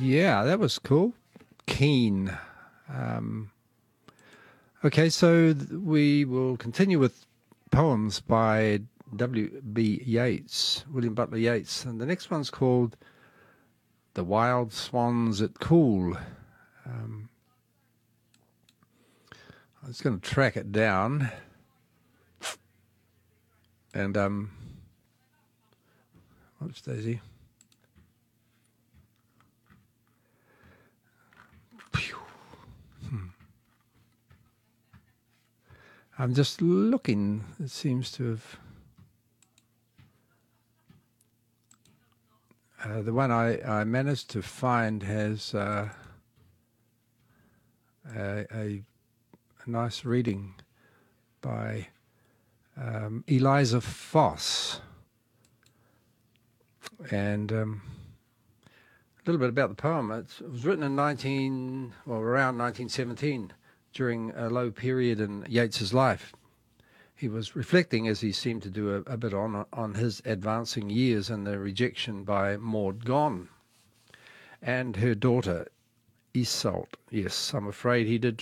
Yeah, that was cool. Keen. Okay, so we will continue with poems by W.B. Yeats, William Butler Yeats. And the next one's called The Wild Swans at Cool. I was going to track it down. And, whoops, Daisy. I'm just looking. It seems to have... the one I managed to find has a nice reading by Eliza Foss. And a little bit about the poem. It was written in around 1917, during a low period in Yeats's life. He was reflecting, as he seemed to do a bit on his advancing years and the rejection by Maud Gonne and her daughter Iseult. Yes, I'm afraid he did